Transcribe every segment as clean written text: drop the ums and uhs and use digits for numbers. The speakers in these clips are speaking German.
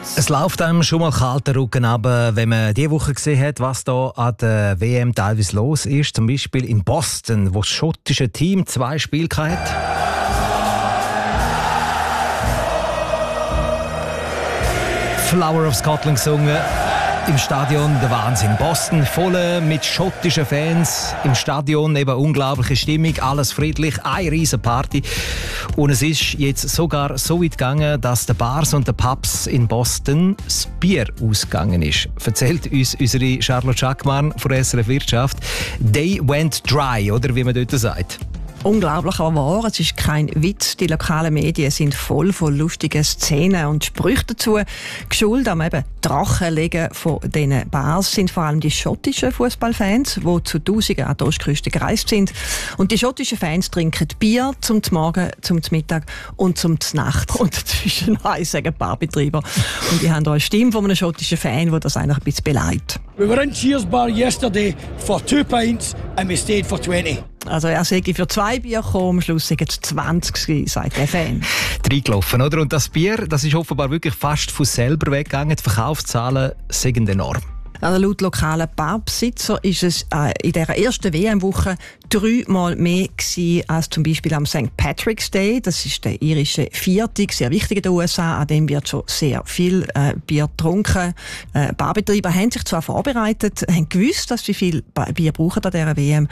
Es läuft einem schon mal kalter Rücken runter, wenn man diese Woche gesehen hat, was da an der WM teilweise los ist. Zum Beispiel in Boston, wo das schottische Team 2 Spiele hatte. Flower of Scotland gesungen. Im Stadion der Wahnsinn. Boston voll mit schottischen Fans. Im Stadion eben unglaubliche Stimmung, alles friedlich, eine riesen Party. Und es ist jetzt sogar so weit gegangen, dass den Bars und den Pubs in Boston das Bier ausgegangen ist. Erzählt uns unsere Charlotte Schackmann von SRF Wirtschaft. They went dry, oder wie man dort sagt. Unglaublich, aber wahr. Es ist kein Witz. Die lokalen Medien sind voll von lustigen Szenen und Sprüchen dazu. Geschuld am eben Drachenlegen von diesen Bars sind vor allem die schottischen Fußballfans, die zu Tausenden an die Ostküste gereist sind. Und die schottischen Fans trinken Bier zum Morgen, zum Mittag und zum Nacht. Und dazwischen sagen Barbetreiber. Und die haben da eine Stimme von einem schottischen Fan, der das eigentlich ein bisschen beleidigt. We were in Cheers Bar yesterday for 2 pints and we stayed for 20. Also er sei für 2 Bier gekommen, am Schluss sind es 20 gewesen, sagt der Fan. Reingelaufen, oder? Und das Bier, das ist offenbar wirklich fast von selber weggegangen. Die Verkaufszahlen sind enorm. Also laut lokalen Barbesitzer ist es in dieser ersten WM-Woche 3-mal mehr gewesen als zum Beispiel am St. Patrick's Day. Das ist der irische Viertag, sehr wichtig in den USA. An dem wird schon sehr viel Bier getrunken. Barbetreiber haben sich zwar vorbereitet, haben gewusst, dass sie viel Bier brauchen an dieser WM,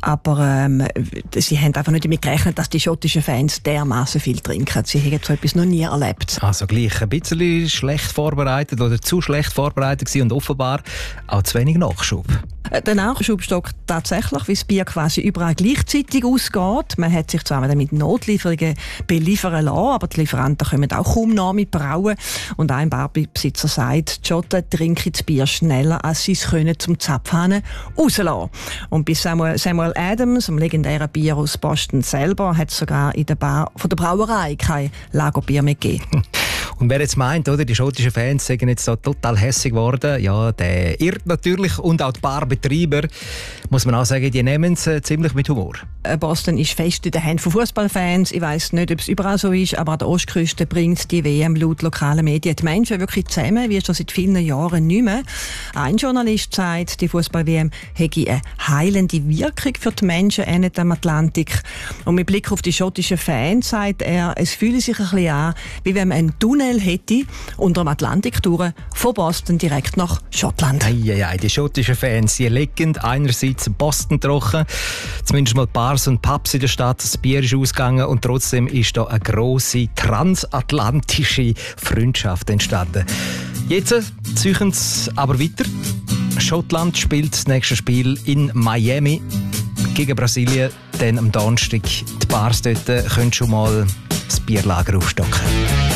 aber sie haben einfach nicht damit gerechnet, dass die schottischen Fans dermaßen viel trinken. Sie haben so etwas noch nie erlebt. Also gleich ein bisschen schlecht vorbereitet oder zu schlecht vorbereitet gewesen und offenbar auch zu wenig Nachschub. Der Nachschub stockt tatsächlich, weil das Bier quasi überall gleichzeitig ausgeht. Man hat sich zwar mit Notlieferungen beliefern lassen, aber die Lieferanten kommen auch kaum noch mit brauen. Und ein Barbesitzer sagt, die Schotten trinken das Bier schneller, als sie es können zum Zapfhahn rauslassen. Und bei Samuel Adams, dem legendären Bier aus Boston selber, hat es sogar in der Bar von der Brauerei kein Lagerbier mehr gegeben. Und wer jetzt meint, oder, die schottischen Fans sind jetzt so total hässig geworden, ja, der irrt natürlich. Und auch die Barbetreiber, muss man auch sagen, die nehmen es ziemlich mit Humor. Boston ist fest in den Händen von Fußballfans. Ich weiss nicht, ob es überall so ist, aber an der Ostküste bringt die WM laut lokalen Medien die Menschen wirklich zusammen, wie schon seit vielen Jahren nicht mehr. Ein Journalist sagt, die Fußball-WM hätte eine heilende Wirkung für die Menschen am Atlantik. Und mit Blick auf die schottischen Fans sagt er, es fühle sich ein bisschen an, wie wenn man einen Tunnel hätte unter dem Atlantik durch, von Boston direkt nach Schottland. Die schottischen Fans, die legen einerseits Boston trocken, zumindest mal Bars und Pubs in der Stadt, das Bier ist ausgegangen und trotzdem ist da eine grosse transatlantische Freundschaft entstanden. Jetzt ziehen sie aber weiter. Schottland spielt das nächste Spiel in Miami gegen Brasilien, dann am Donnerstag. Die Bars dort können schon mal das Bierlager aufstocken.